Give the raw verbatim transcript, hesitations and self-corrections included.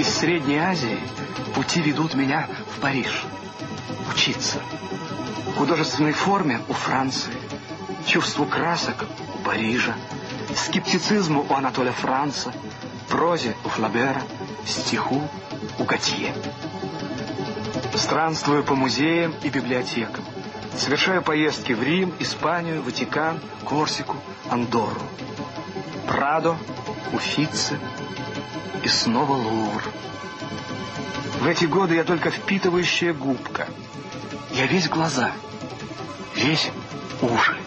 Из Средней Азии пути ведут меня в Париж. Учиться. Художественной форме у Франции, чувству красок у Парижа, скептицизму у Анатоля Франца, прозе у Флабера, стиху у Готье. Странствую по музеям и библиотекам, совершаю поездки в Рим, Испанию, Ватикан, Корсику, Андорру. Прадо, Уффици и снова Лувр. В эти годы я только впитывающая губка. Я весь глаза, весь уши.